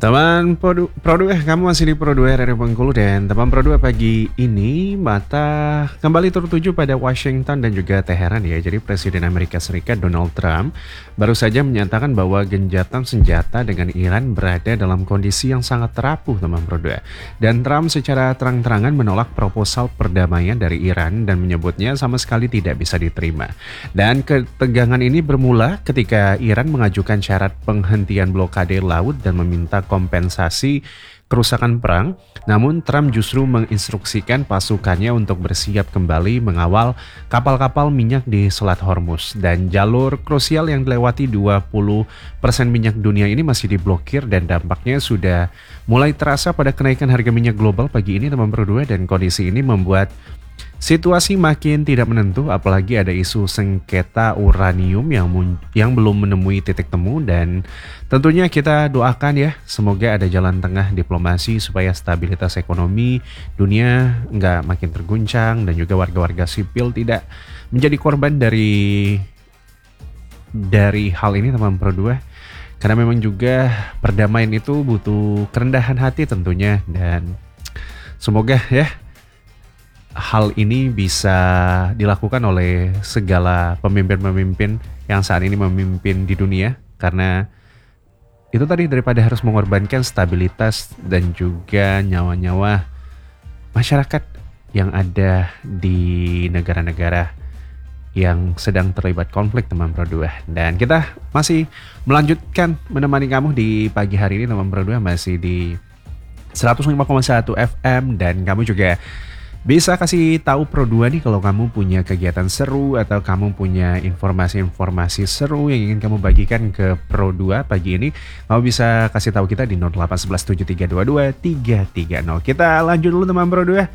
Teman Pro 2, kamu masih di Pro 2 Radio Bengkulu dan teman Pro 2 pagi ini mata kembali tertuju pada Washington dan juga Teheran ya. Jadi Presiden Amerika Serikat Donald Trump baru saja menyatakan bahwa gencatan senjata dengan Iran berada dalam kondisi yang sangat rapuh teman Pro 2. Dan Trump secara terang-terangan menolak proposal perdamaian dari Iran dan menyebutnya sama sekali tidak bisa diterima. Dan ketegangan ini bermula ketika Iran mengajukan syarat penghentian blokade laut dan meminta kompensasi kerusakan perang, namun Trump justru menginstruksikan pasukannya untuk bersiap kembali mengawal kapal-kapal minyak di Selat Hormuz. Dan jalur krusial yang dilewati 20% minyak dunia ini masih diblokir dan dampaknya sudah mulai terasa pada kenaikan harga minyak global pagi ini teman Pro 2, dan kondisi ini membuat situasi makin tidak menentu, apalagi ada isu sengketa uranium yang belum menemui titik temu. Dan tentunya kita doakan ya, semoga ada jalan tengah diplomasi supaya stabilitas ekonomi dunia nggak makin terguncang dan juga warga-warga sipil tidak menjadi korban dari hal ini teman Pro 2. Karena memang juga perdamaian itu butuh kerendahan hati tentunya, dan semoga ya hal ini bisa dilakukan oleh segala pemimpin-pemimpin yang saat ini memimpin di dunia, karena itu tadi, daripada harus mengorbankan stabilitas dan juga nyawa-nyawa masyarakat yang ada di negara-negara yang sedang terlibat konflik teman Pro 2. Dan kita masih melanjutkan menemani kamu di pagi hari ini teman Pro 2, masih di 105,1 FM, dan kamu juga bisa kasih tahu Pro 2 nih kalau kamu punya kegiatan seru atau kamu punya informasi-informasi seru yang ingin kamu bagikan ke Pro 2 pagi ini. Kamu bisa kasih tahu kita di 08117322 330. Kita lanjut dulu teman Pro 2.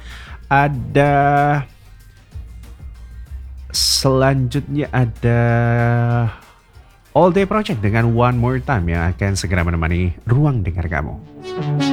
Selanjutnya ada All Day Project dengan One More Time yang akan segera menemani ruang dengar kamu.